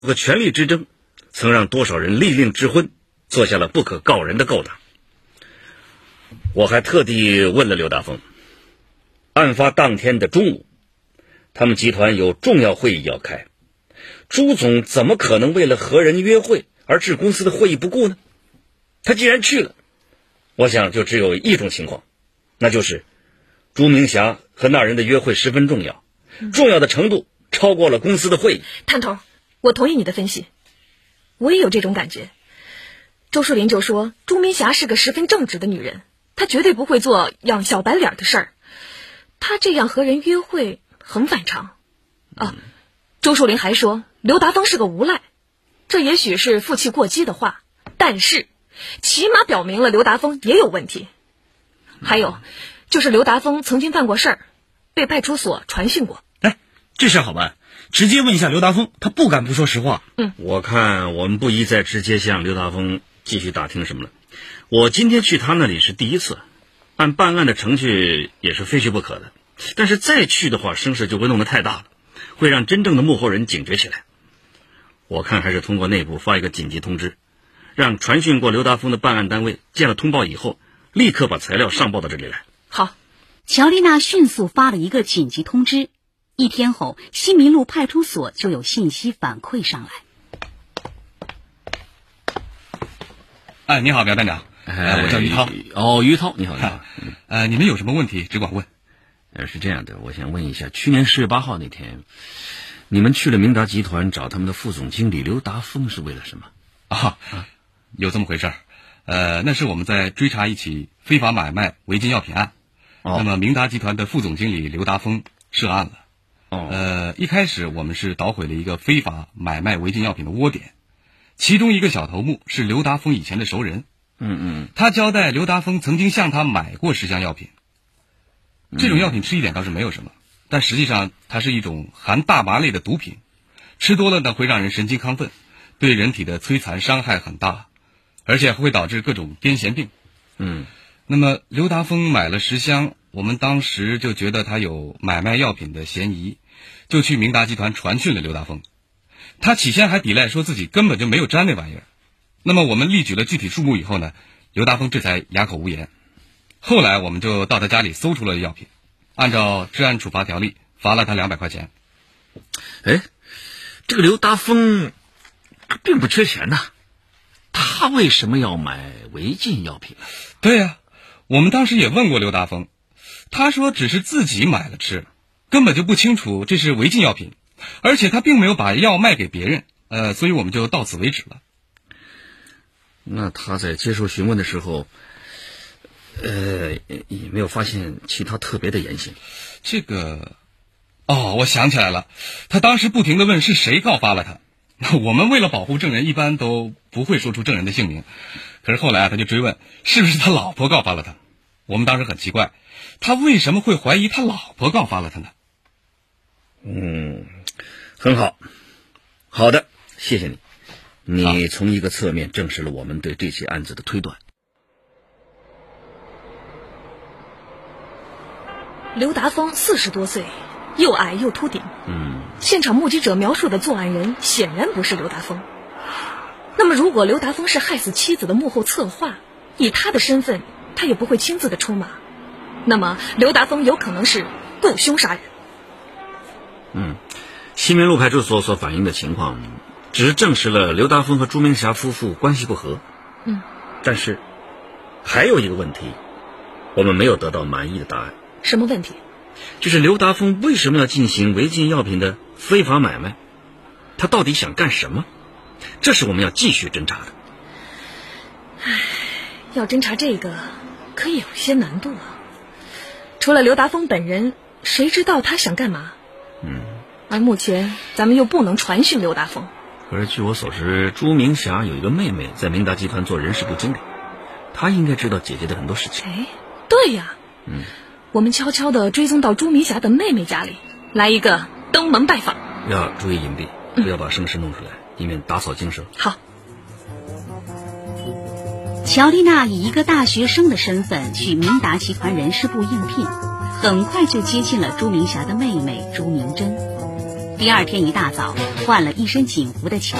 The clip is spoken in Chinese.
这个权力之争曾让多少人立令智昏，做下了不可告人的勾当。我还特地问了刘达峰，案发当天的中午，他们集团有重要会议要开，朱总怎么可能为了和人约会而置公司的会议不顾呢？他既然去了，我想就只有一种情况，那就是朱明霞和那人的约会十分重要，重要的程度超过了公司的会议。 探头，我同意你的分析，我也有这种感觉。周树林就说朱明霞是个十分正直的女人，她绝对不会做养小白脸的事儿，她这样和人约会很反常啊。周树林还说刘达峰是个无赖，这也许是负气过激的话，但是起码表明了刘达峰也有问题。还有就是刘达峰曾经犯过事儿，被派出所传讯过。 哎，这事好办，直接问一下刘达峰，他不敢不说实话。 我看我们不宜再直接向刘达峰继续打听什么了。我今天去他那里是第一次，按办案的程序也是非去不可的，但是再去的话声势就会弄得太大了，会让真正的幕后人警觉起来。我看还是通过内部发一个紧急通知，让传讯过刘达峰的办案单位见了通报以后，立刻把材料上报到这里来。 好， 乔丽娜迅速发了一个紧急通知。1天后，新民路派出所就有信息反馈上来。 哎，你好，苗站长。我叫于涛。 哦，于涛，你好，你好。 你们有什么问题只管问。 是这样的，我想问一下，去年10月8号那天，你们去了明达集团找他们的副总经理刘达峰是为了什么？ 有这么回事儿。那是我们在追查一起非法买卖违禁药品案。那么明达集团的副总经理刘达峰涉案了。一开始我们是捣毁了一个非法买卖违禁药品的窝点，其中一个小头目是刘达峰以前的熟人。他交代刘达峰曾经向他买过10项药品。这种药品吃一点倒是没有什么，但实际上它是一种含大麻类的毒品，吃多了呢会让人神经亢奋，对人体的摧残伤害很大，而且会导致各种癫痫病。那么刘达峰买了10箱，我们当时就觉得他有买卖药品的嫌疑，就去明达集团传讯了刘达峰。他起先还抵赖说自己根本就没有沾那玩意儿。那么我们列举了具体数目以后呢，刘达峰这才哑口无言。后来我们就到他家里搜出了药品，按照治安处罚条例罚了他200块钱。 这个刘达峰并不缺钱呐，他为什么要买违禁药品呢？ 对呀，我们当时也问过刘达峰，他说只是自己买了吃，根本就不清楚这是违禁药品，而且他并没有把药卖给别人，所以我们就到此为止了。 那他在接受询问的时候，也没有发现其他特别的言行。 这个，我想起来了，他当时不停地问是谁告发了他。我们为了保护证人，一般都不会说出证人的姓名。可是后来他就追问是不是他老婆告发了他。我们当时很奇怪，他为什么会怀疑他老婆告发了他呢？ 很好，好的，谢谢你。你从一个侧面证实了我们对这起案子的推断。 刘达峰40多岁，又矮又秃顶。现场目击者描述的作案人显然不是刘达峰。那么如果刘达峰是害死妻子的幕后策划，以他的身份，他也不会亲自的出马。那么刘达峰有可能是雇凶杀人。 西民路派出所所反映的情况，只是证实了刘达峰和朱明霞夫妇关系不和。但是还有一个问题，我们没有得到满意的答案。 什么问题？ 就是刘达峰为什么要进行违禁药品的非法买卖？他到底想干什么？这是我们要继续侦查的。 要侦查这个可以有些难度啊。除了刘达峰本人，谁知道他想干嘛？而目前咱们又不能传讯刘达峰。 可是据我所知，朱明霞有一个妹妹在明达集团做人事部经理，她应该知道姐姐的很多事情。 对呀。我们悄悄地追踪到朱明霞的妹妹家里，来一个登门拜访。 要注意隐蔽，不要把声势弄出来，以免打草惊蛇。 好。 乔丽娜以一个大学生的身份去明达集团人事部应聘，很快就接近了朱明霞的妹妹朱明珍。 第二天一大早，换了一身警服的